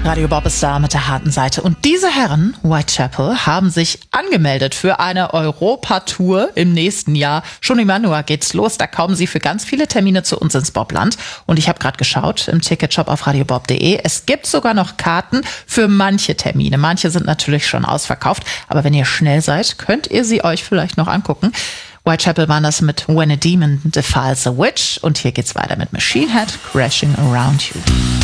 Radio Bob ist da mit der harten Seite. Und diese Herren, Whitechapel, haben sich angemeldet für eine Europatour im nächsten Jahr. Schon im Januar geht's los. Da kommen sie für ganz viele Termine zu uns ins Bobland. Und ich habe gerade geschaut im Ticketshop auf radiobob.de. Es gibt sogar noch Karten für manche Termine. Manche sind natürlich schon ausverkauft. Aber wenn ihr schnell seid, könnt ihr sie euch vielleicht noch angucken. Whitechapel waren das mit When a Demon Defiles a Witch. Und hier geht's weiter mit Machine Head, Crashing Around You.